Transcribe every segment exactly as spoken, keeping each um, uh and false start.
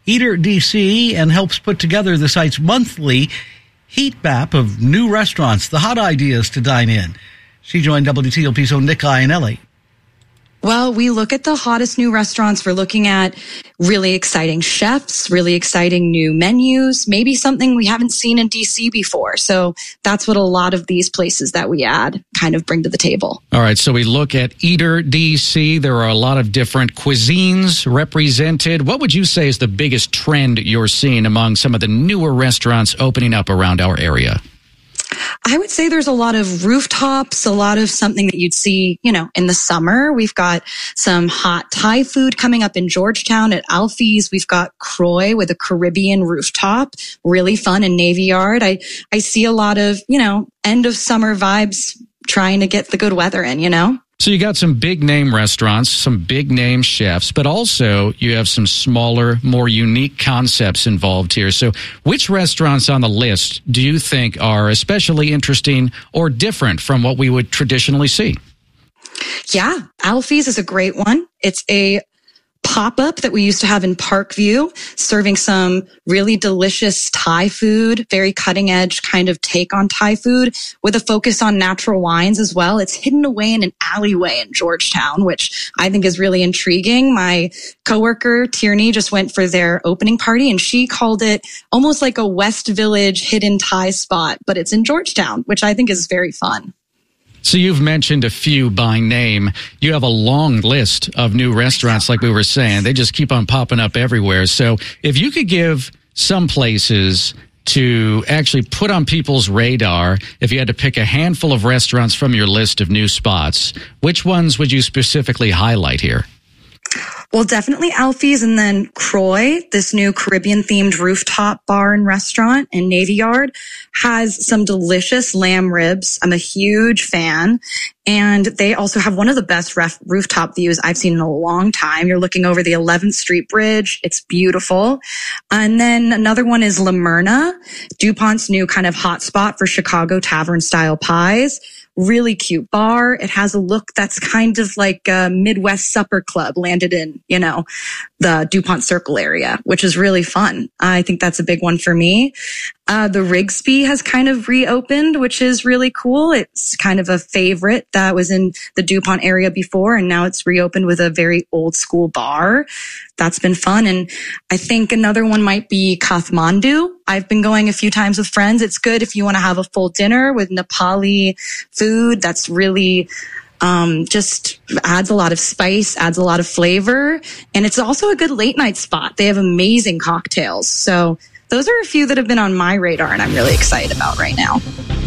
Eater D C and helps put together the site's monthly heat map of new restaurants, the hot ideas to dine in. She joined W T O P's own Nick Iannelli. Well, we look at the hottest new restaurants. We're looking at really exciting chefs, really exciting new menus, maybe something we haven't seen in D C before. So that's what a lot of these places that we add kind of bring to the table. All right, so we look at Eater D C. There are a lot of different cuisines represented. What would you say is the biggest trend you're seeing among some of the newer restaurants opening up around our area? I would say there's a lot of rooftops, a lot of something that you'd see, you know, in the summer. We've got some hot Thai food coming up in Georgetown at Alfie's. We've got Croy with a Caribbean rooftop, really fun in Navy Yard. I, I see a lot of, you know, end of summer vibes trying to get the good weather in, you know? So you got some big name restaurants, some big name chefs, but also you have some smaller, more unique concepts involved here. So which restaurants on the list do you think are especially interesting or different from what we would traditionally see? Yeah, Alfie's is a great one. It's a pop-up that we used to have in Parkview, serving some really delicious Thai food, very cutting-edge kind of take on Thai food with a focus on natural wines as well. It's hidden away in an alleyway in Georgetown, which I think is really intriguing. My coworker, Tierney, just went for their opening party, and she called it almost like a West Village hidden Thai spot, but it's in Georgetown, which I think is very fun. So you've mentioned a few by name. You have a long list of new restaurants, like we were saying. They just keep on popping up everywhere. So if you could give some places to actually put on people's radar, if you had to pick a handful of restaurants from your list of new spots, which ones would you specifically highlight here? Well, definitely Alfie's, and then Croy, this new Caribbean-themed rooftop bar and restaurant in Navy Yard, has some delicious lamb ribs. I'm a huge fan. And they also have one of the best ref- rooftop views I've seen in a long time. You're looking over the eleventh Street Bridge. It's beautiful. And then another one is La Myrna, DuPont's new kind of hot spot for Chicago tavern-style pies. Really cute bar. It has a look that's kind of like a Midwest supper club landed in, you know, the DuPont Circle area, which is really fun. I think that's a big one for me. Uh, the Rigsby has kind of reopened, which is really cool. It's kind of a favorite that was in the DuPont area before, and now it's reopened with a very old school bar. That's been fun. And I think another one might be Kathmandu. I've been going a few times with friends. It's good if you want to have a full dinner with Nepali food. That's really um just adds a lot of spice, adds a lot of flavor. And it's also a good late night spot. They have amazing cocktails. So those are a few that have been on my radar and I'm really excited about right now.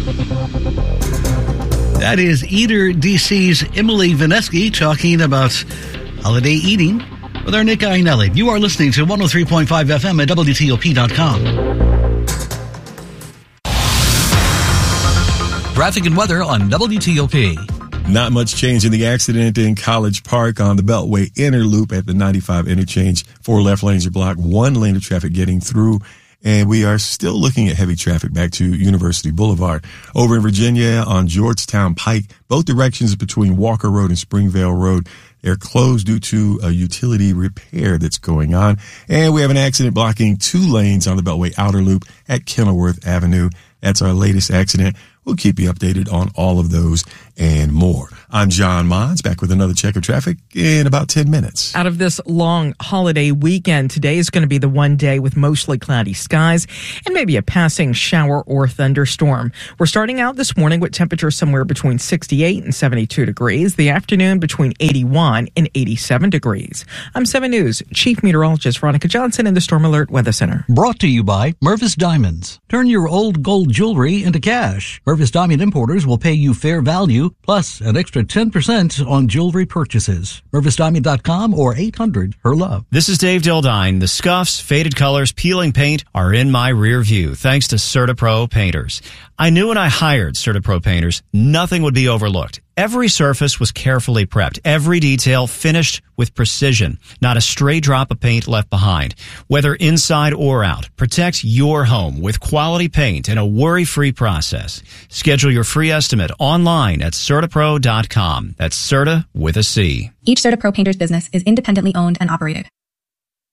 That is Eater D C's Emily Vineski talking about holiday eating with our Nick Iannelli. You are listening to one oh three point five F M at W T O P dot com. Traffic and weather on W T O P. Not much change in the accident in College Park on the Beltway inner loop at the ninety-five interchange. Four left lanes are blocked, one lane of traffic getting through. And we are still looking at heavy traffic back to University Boulevard. Over in Virginia on Georgetown Pike, both directions between Walker Road and Springvale Road, they're closed due to a utility repair that's going on. And we have an accident blocking two lanes on the Beltway outer loop at Kenilworth Avenue. That's our latest accident. We'll keep you updated on all of those and more. I'm John Mons, back with another check of traffic in about ten minutes. Out of this long holiday weekend, today is going to be the one day with mostly cloudy skies and maybe a passing shower or thunderstorm. We're starting out this morning with temperatures somewhere between sixty-eight and seventy-two degrees. The afternoon between eighty-one and eighty-seven degrees. I'm seven News Chief Meteorologist Veronica Johnson in the Storm Alert Weather Center. Brought to you by Mervis Diamonds. Turn your old gold jewelry into cash. Mervis Diamond Importers will pay you fair value plus an extra ten percent on jewelry purchases. Mervis Diamond dot com or eight hundred her love. This is Dave Dildine. The scuffs, faded colors, peeling paint are in my rear view thanks to CertaPro Painters. I knew when I hired CertaPro Painters, nothing would be overlooked. Every surface was carefully prepped, every detail finished with precision. Not a stray drop of paint left behind. Whether inside or out, protect your home with quality paint and a worry-free process. Schedule your free estimate online at CertaPro dot com. That's Certa with a C. Each CertaPro Painters business is independently owned and operated.